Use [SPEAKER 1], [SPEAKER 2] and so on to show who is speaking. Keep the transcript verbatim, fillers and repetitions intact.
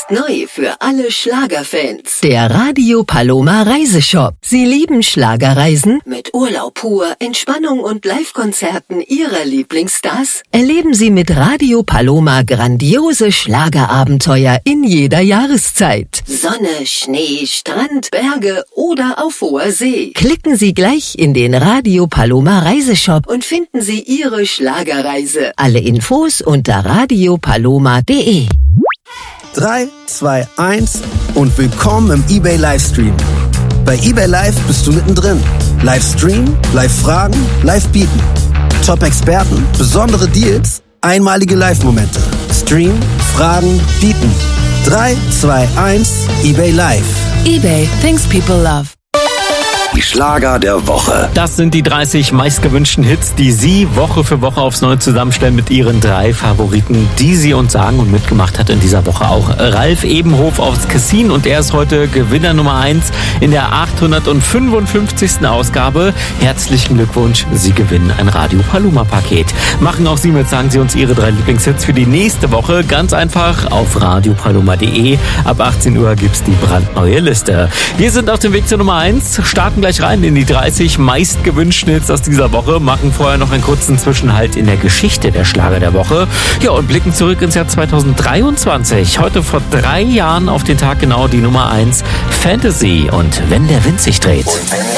[SPEAKER 1] Jetzt neu für alle Schlagerfans. Der Radio Paloma Reiseshop. Sie lieben Schlagerreisen? Mit Urlaub pur, Entspannung und Live-Konzerten Ihrer Lieblingsstars? Erleben Sie mit Radio Paloma grandiose Schlagerabenteuer in jeder Jahreszeit. Sonne, Schnee, Strand, Berge oder auf hoher See. Klicken Sie gleich in den Radio Paloma Reiseshop und finden Sie Ihre Schlagerreise. Alle Infos unter radio paloma punkt de.
[SPEAKER 2] drei, zwei, eins und willkommen im eBay Livestream. Bei eBay Live bist du mittendrin. Livestream, Live-Fragen, Live-Bieten. Top-Experten, besondere Deals, einmalige Live-Momente. Stream, Fragen, Bieten. drei, zwei, eins, eBay Live.
[SPEAKER 3] eBay, things people love.
[SPEAKER 4] Die Schlager der Woche.
[SPEAKER 5] Das sind die dreißig meistgewünschten Hits, die Sie Woche für Woche aufs Neue zusammenstellen mit Ihren drei Favoriten, die Sie uns sagen. Und mitgemacht hat in dieser Woche auch Ralf Ebenhof aus Kessin. Und er ist heute Gewinner Nummer eins in der achthundertfünfundfünfzigsten Ausgabe. Herzlichen Glückwunsch, Sie gewinnen ein Radio Paloma Paket. Machen auch Sie mit, sagen Sie uns Ihre drei Lieblingshits für die nächste Woche. Ganz einfach auf radio paloma punkt de. Ab achtzehn Uhr gibt's die brandneue Liste. Wir sind auf dem Weg zur Nummer eins, starten gleich rein in die dreißig meistgewünschten Hits aus dieser Woche, machen vorher noch einen kurzen Zwischenhalt in der Geschichte der Schlager der Woche. Ja, und blicken zurück ins Jahr zweitausenddreiundzwanzig. Heute vor drei Jahren auf den Tag genau die Nummer eins, Fantasy und Wenn der Wind sich dreht.